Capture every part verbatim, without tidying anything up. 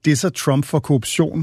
disser Trump for korruption,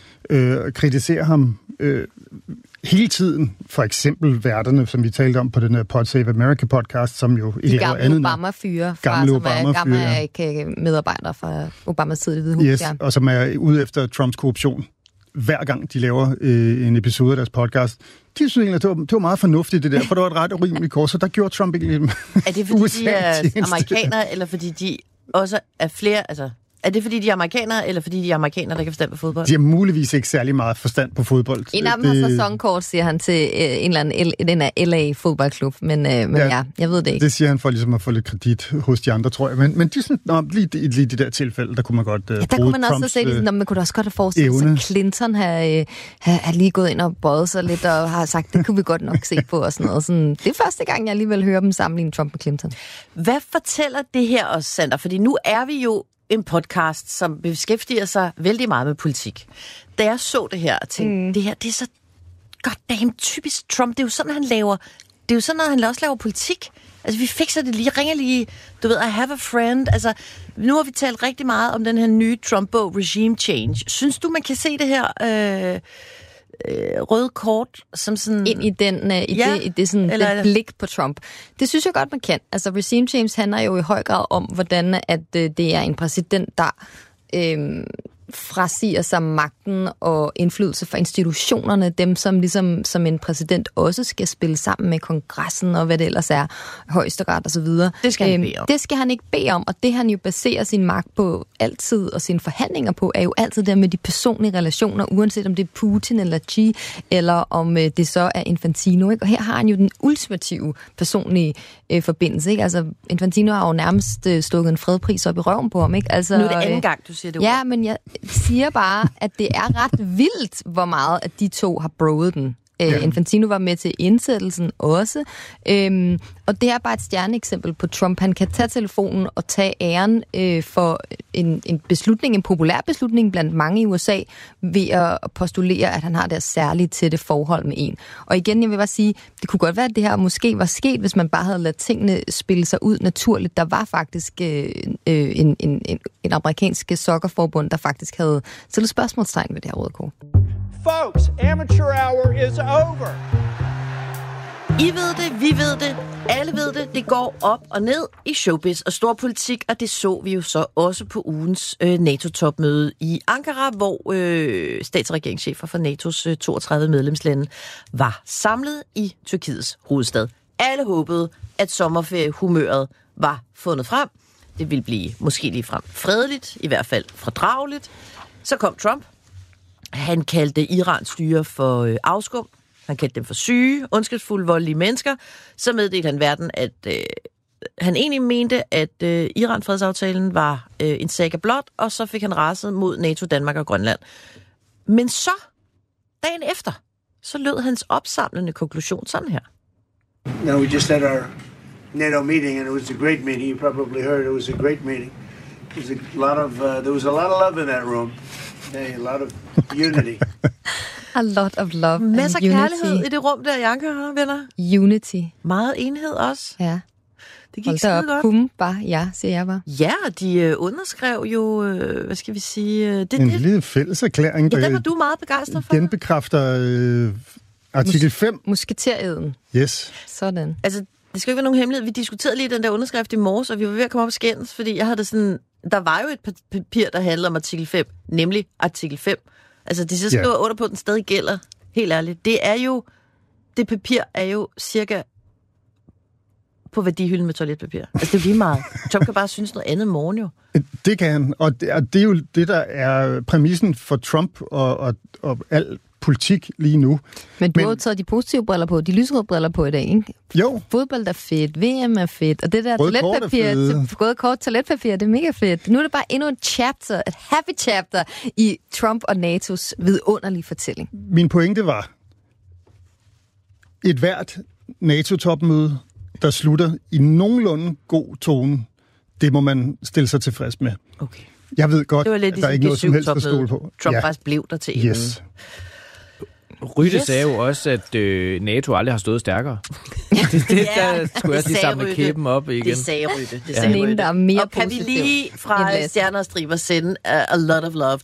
øh, kritiserer ham øh, hele tiden. For eksempel værterne, som vi talte om på den her Pod Save America podcast, som jo ikke laver andet. De gamle Obama-fyre, fra, som Obama er gamle medarbejdere fra Obamas tid i Hvide Hus. Yes, ja. Og som er ude efter Trumps korruption. Hver gang de laver øh, en episode af deres podcast. De synes egentlig, det var, det var meget fornuftigt det der, for det var et ret urimeligt kors, så der gjorde Trump ikke lidt. Er det fordi, de er amerikanere, eller fordi de også er flere, altså... Er det, fordi de er amerikanere, eller fordi de er amerikanere, der kan forstand på fodbold? De har muligvis ikke særlig meget forstand på fodbold. En af dem det... har sæsonkort, siger han til øh, en eller anden L- den L A-fodboldklub. Men, øh, men ja, ja, jeg ved det ikke. Det siger han for ligesom at få lidt kredit hos de andre, tror jeg. Men, men de sådan, nå, lige, lige i det der tilfælde, der kunne man godt øh, ja, der kunne man også Trumps, se, ligesom, man kunne også godt have forestillet sig, at Clinton har, øh, har lige gået ind og bøjet sig lidt, og har sagt, det kunne vi godt nok se på, og sådan noget. Sådan, det er første gang, jeg alligevel hører dem sammenligne Trump og Clinton. Hvad fortæller det her os, Sander? Fordi nu er vi jo en podcast, som beskæftiger sig vældig meget med politik. Da jeg så det her og tænkte, mm. det her, det er så goddamn typisk Trump. Det er jo sådan, han laver, det er jo sådan, at han også laver politik. Altså, vi fikser det lige, ringer lige, du ved, I have a friend. Altså, nu har vi talt rigtig meget om den her nye Trump-bog, Regime Change. Synes du, man kan se det her øh, øh, røde kort som sådan... Ind i, den, øh, i, ja, det, i det, sådan, eller, den blik på Trump. Det synes jeg godt, man kan. Altså, Regime Change handler jo i høj grad om, hvordan at, øh, det er en præsident, der... Øh, frasiger sig magten og indflydelse fra institutionerne, dem som ligesom som en præsident også skal spille sammen med kongressen og hvad det ellers er, højesteret og så videre. Det skal han bede om. Det skal han ikke bede om, og det han jo baserer sin magt på altid, og sine forhandlinger på, er jo altid der med de personlige relationer, uanset om det er Putin eller Xi, eller om det så er Infantino, ikke? Og her har han jo den ultimative personlige øh, forbindelse, ikke? Altså, Infantino har jo nærmest øh, stukket en fredpris op i røven på ham, ikke? Altså, nu er det anden gang, du siger det. Ja, men jeg siger bare, at det er ret vildt, hvor meget at de to har broet den. Ja. Infantino var med til indsættelsen også. Øhm, og det er bare et stjerneeksempel på Trump. Han kan tage telefonen og tage æren øh, for en, en beslutning, en populær beslutning blandt mange i U S A, ved at postulere, at han har deres særligt tætte forhold med en. Og igen, jeg vil bare sige, det kunne godt være, at det her måske var sket, hvis man bare havde ladet tingene spille sig ud naturligt. Der var faktisk øh, en, en, en, en amerikansk sokkerforbund, der faktisk havde stillet spørgsmålstegn ved det her røde kort. Folks, amateur hour is over. I ved det, vi ved det, alle ved det. Det går op og ned i showbiz og storpolitik, og det så vi jo så også på ugens øh, NATO-topmøde i Ankara, hvor øh, stats- og regeringschefer for NATO's øh, toogtredive medlemslande var samlet i Tyrkiets hovedstad. Alle håbede, at sommerferiehumøret var fundet frem. Det ville blive måske lige frem fredeligt, i hvert fald fordrageligt. Så kom Trump. Han kaldte Irans styre for øh, afskum. Han kaldte dem for syge, ondskabsfulde, voldelige mennesker. Så meddelte han verden, at øh, han egentlig mente, at øh, Iran-fredsaftalen var øh, en saga blot, og så fik han raset mod NATO, Danmark og Grønland. Men så, dagen efter, så lød hans opsamlende konklusion sådan her. No, we just had our NATO meeting, and it was a great meeting. You probably heard it was a great meeting. There was a lot of, uh, there was a lot of love in that room. A lot of unity. A lot of love and masser af kærlighed i det rum der, Janke, venner. Unity. Meget enhed også. Ja. Det gik skide godt. Pum, bare ja, siger jeg bare. Ja, de øh, underskrev jo, øh, hvad skal vi sige... Øh, det, en det. lille fælleserklæring, der ja, den var du meget begejstret for. Genbekræfter øh, artikel fem. Musketereden. Yes. Sådan. Altså, det skal ikke være nogen hemmelighed. Vi diskuterede lige den der underskrift i morges, og vi var ved at komme op og skændes, fordi jeg havde det sådan... Der var jo et papir, der handlede om artikel fem, nemlig artikel fem. Altså, det så skriver yeah. under på, den stadig gælder. Helt ærligt. Det er jo... Det papir er jo cirka på værdihylden med toiletpapir. Altså, det er lige meget. Trump kan bare synes noget andet morgen jo. Det kan han, og det, og det er jo det, der er præmissen for Trump og, og, og al politik lige nu. Men du Men, har taget de positive briller på, de lyserøde briller på i dag, ikke? Jo. Fodbold er fedt, V M er fedt, og det der toiletpapir, røde kort toiletpapir, det er mega fedt. Nu er det bare endnu en chapter, et happy chapter i Trump og NATO's vidunderlige fortælling. Min pointe var, et hvert NATO-topmøde, der slutter i nogenlunde god tone, det må man stille sig tilfreds med. Okay. Jeg ved godt, at ligesom der er ikke noget som helst at stole på. Trump ja. faktisk blev der til yes. Rytte yes. sagde jo også, at øh, NATO aldrig har stået stærkere. det, det, ja, der skulle jeg lige samle kæben op igen. Det sagde Rytte. Det sagde ja. Rytte. Der er mere og kan vi lige fra Stjerner og Striber sende uh, a lot of love